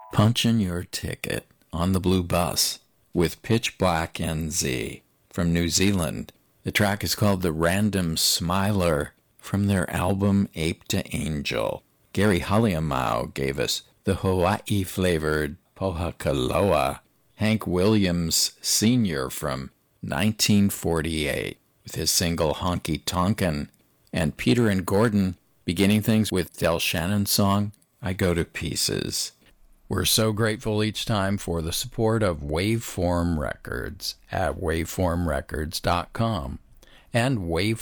Punching your ticket on the blue bus with Pitch Black NZ from New Zealand. The track is called The Random Smiler from their album Ape to Angel. Gary Halliamau gave us the Hawaii-flavored Pohakaloa. Hank Williams Sr. from 1948 with his single Honky Tonkin'. And Peter and Gordon beginning things with Del Shannon's song I Go to Pieces. We're so grateful each time for the support of Waveform Records at waveformrecords.com and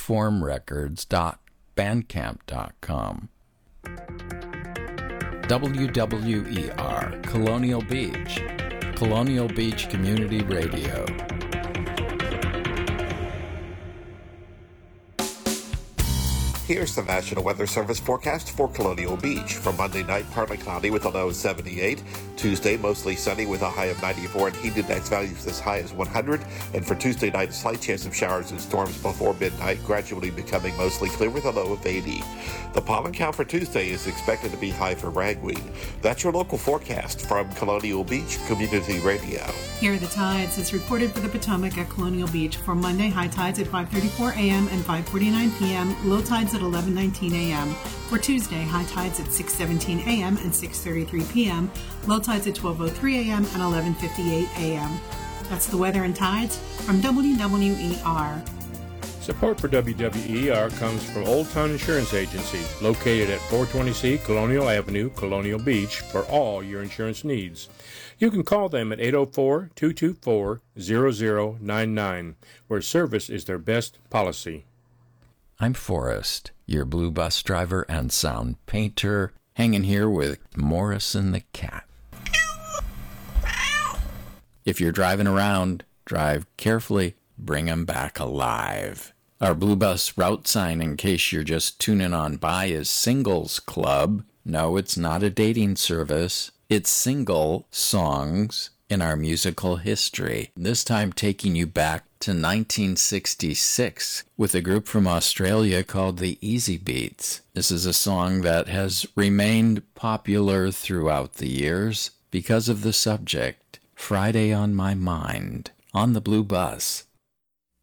waveformrecords.bandcamp.com. WWER, Colonial Beach Community Radio. Here's the National Weather Service forecast for Colonial Beach. For Monday night, partly cloudy with a low of 78. Tuesday, mostly sunny with a high of 94 and heat index values as high as 100. And for Tuesday night, a slight chance of showers and storms before midnight, gradually becoming mostly clear with a low of 80. The pollen count for Tuesday is expected to be high for ragweed. That's your local forecast from Colonial Beach Community Radio. Here are the tides. It's reported for the Potomac at Colonial Beach. For Monday, high tides at 5:34 a.m. and 5:49 p.m., low tides at 11:19 a.m. For Tuesday, high tides at 6:17 a.m. and 6:33 p.m., low tides at 12:03 a.m. and 11:58 a.m. That's the weather and tides from WWER. Support for WWER comes from Old Town Insurance Agency, located at 420C Colonial Avenue, Colonial Beach, for all your insurance needs. You can call them at 804-224-0099, where service is their best policy. I'm Forrest, your blue bus driver and sound painter, hanging here with Morrison the cat. If you're driving around, drive carefully, bring 'em back alive. Our blue bus route sign, in case you're just tuning on by, is Singles Club. No, it's not a dating service. It's single songs in our musical history. This time taking you back to 1966 with a group from Australia called the Easy Beats. This is a song that has remained popular throughout the years because of the subject, Friday on My Mind, on the Blue Bus.